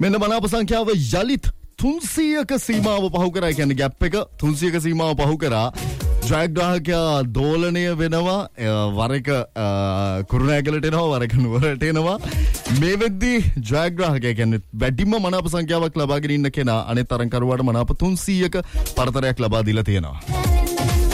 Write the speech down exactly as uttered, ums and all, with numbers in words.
මෙන්න මනාප සංඛ්‍යාව යලිත් තුන්සීයක සීමාව පහු කරා. කියන්නේ ગેප් එක තුන්සීයක සීමාව පහු කරා. ජයග්‍රාහකයා දෝලණය වෙනවා. වර එක කුරුණෑගලට එනවා, වර එක නුවරට එනවා. මේ වෙද්දී ජයග්‍රාහකයා කියන්නේ වැඩිම මනාප සංඛ්‍යාවක් ලබාගෙන ඉන්න කෙනා අනෙත් තරඟකරුවාට මනාප තුන්සීයක පරතරයක් ලබා දීලා තියෙනවා.